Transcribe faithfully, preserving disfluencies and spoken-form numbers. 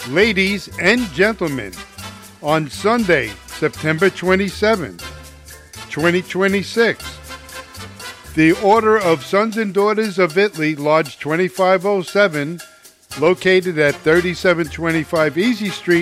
Ladies and gentlemen, on Sunday, September twenty-seventh, twenty twenty-six, the Order of Sons and Daughters of Italy, Lodge twenty-five oh seven, located at thirty-seven twenty-five Easy Street,